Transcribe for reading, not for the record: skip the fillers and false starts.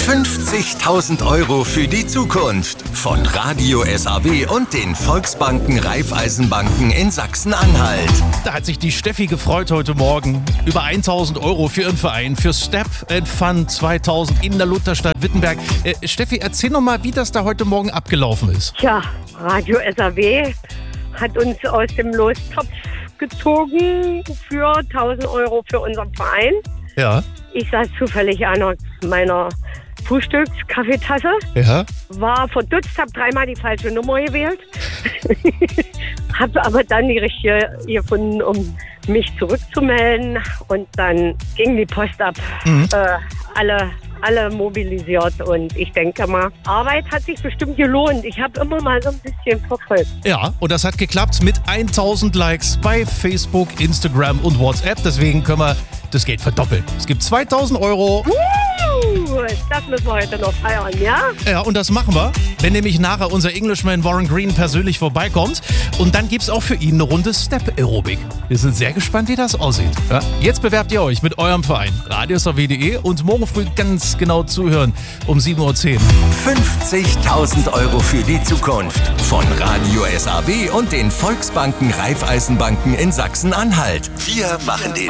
50.000 € für die Zukunft von Radio SAW und den Volksbanken Raiffeisenbanken in Sachsen-Anhalt. Da hat sich die Steffi gefreut heute Morgen über 1.000 € für ihren Verein, für Step and Fun 2000 in der Lutherstadt Wittenberg. Steffi, erzähl noch mal, wie das da heute Morgen abgelaufen ist. Tja, Radio SAW hat uns aus dem Lostopf gezogen für 1.000 € für unseren Verein. Ja. Ich saß zufällig an meiner Frühstückskaffeetasse, Ja. war verdutzt, habe dreimal die falsche Nummer gewählt, habe aber dann die richtige gefunden, um mich zurückzumelden, und dann ging die Post ab. Alle mobilisiert, und ich denke mal, Arbeit hat sich bestimmt gelohnt. Ich habe immer mal so ein bisschen verfolgt. Ja, und das hat geklappt mit 1.000 Likes bei Facebook, Instagram und WhatsApp. Deswegen können wir das Geld verdoppeln. Es gibt 2.000 €. Das müssen wir heute noch feiern, ja? Ja, und das machen wir, wenn nämlich nachher unser Englishman Warren Green persönlich vorbeikommt. Und dann gibt's auch für ihn eine Runde Step-Aerobik. Wir sind sehr gespannt, wie das aussieht. Ja? Jetzt bewerbt ihr euch mit eurem Verein. radiosw.de und morgen früh ganz genau zuhören um 7:10 Uhr. 50.000 € für die Zukunft von Radio SAW und den Volksbanken Raiffeisenbanken in Sachsen-Anhalt. Wir machen den